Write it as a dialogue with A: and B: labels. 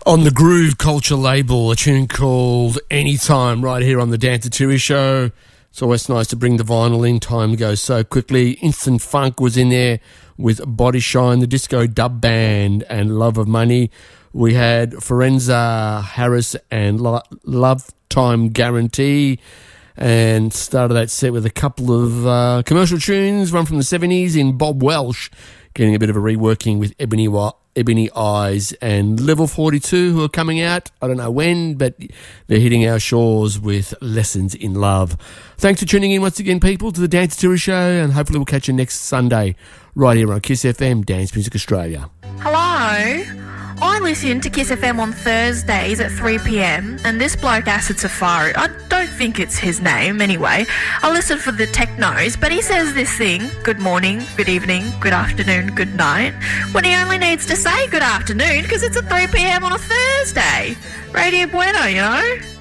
A: On the Groove Culture label, a tune called Anytime, right here on the Dan Turi Show. It's always nice to bring the vinyl in. Time goes so quickly. Instant Funk was in there with Body Shine, the Disco Dub Band, and Love of Money. We had Forenza Harris and Love Time Guarantee, and started that set with a couple of commercial tunes, one from the 70s in Bob Welsh, getting a bit of a reworking with Ebony Eyes, and Level 42, who are coming out, I don't know when, but they're hitting our shores with Lessons in Love. Thanks for tuning in once again, people, to the Dan Turi Show, and hopefully we'll catch you next Sunday right here on Kiss FM, Dance Music Australia.
B: Hello? I listen to Kiss FM on Thursdays at 3 p.m, and this bloke Acid Safari, I don't think it's his name anyway, I listen for the technos, but he says this thing, good morning, good evening, good afternoon, good night, when he only needs to say good afternoon because it's at 3 p.m on a Thursday. Radio Bueno, you know?